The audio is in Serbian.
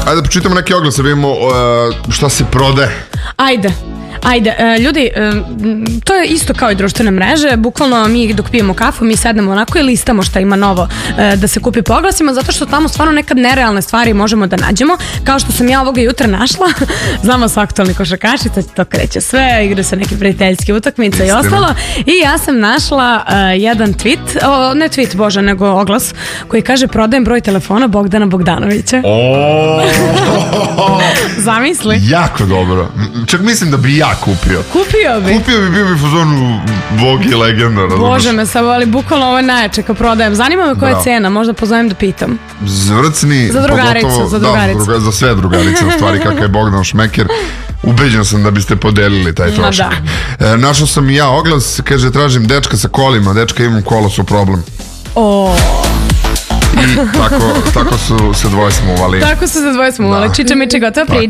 Ajde da počitamo neke oglase, vidimo šta se prode. Ajde, ljudi, to je isto kao i društvene mreže, bukvalno mi dok pijemo kafu, mi sednemo onako i listamo šta ima novo da se kupi po oglasima, zato što tamo stvarno nekad nerealne stvari možemo da nađemo, kao što sam ja ovoga jutra našla, znamo su aktualni košarkašica, to kreće sve, igra se neke prijateljske utakmice i ostalo, i ja sam našla jedan tweet, ne tweet, bože, nego oglas, koji kaže prodajem broj telefona Bogdana Bogdanovića. Zamisli. Jako dobro. Čak mislim da bi ja kupio. Bio bi fazonu Bog i legenda. Bože me sad, ali bukvalno ovo je najjače kad prodajem. Zanima me koja je cena, možda pozovem da pitam. Zvrcni. Za drugaricu. Za sve drugarice, u stvari kakav je Bogdan Šmeker. Ubeđen sam da biste podelili taj trošak. Našao sam i ja oglas, kaže tražim dečka sa kolima, dečka imam kola su problem. I tako su se dvoje smuvali. Čiča miče, gotova priča.